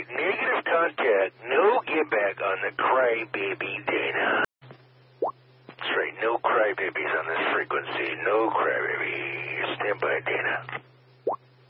right, negative contact, no get back on the crybaby Dana. That's right, no crybabies on this frequency, no crybaby. Stand by, Dana.